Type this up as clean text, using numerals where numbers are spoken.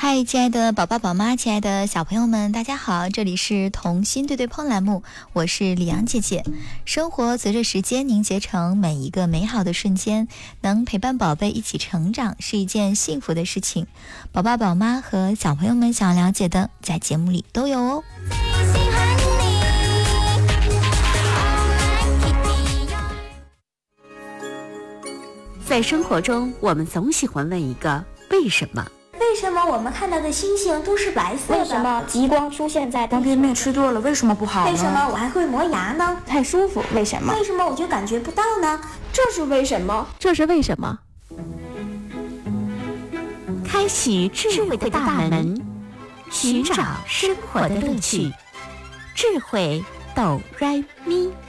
嗨，亲爱的宝爸宝妈，亲爱的小朋友们，大家好，这里是童心对对碰栏目，我是李阳姐姐。生活随着时间凝结成每一个美好的瞬间，能陪伴宝贝一起成长是一件幸福的事情。宝爸宝妈和小朋友们想了解的，在节目里都有哦。 在生活中，我们总喜欢问一个为什么？ 为什么我们看到的星星都是白色的？ 为什么极光出现在方便面吃多了为什么不好呢？ 为什么我还会磨牙呢？ 太舒服，为什么？ 为什么我就感觉不到呢？ 这是为什么？ 这是为什么？开启智慧的大门，寻找生活的乐趣，智慧哆来咪。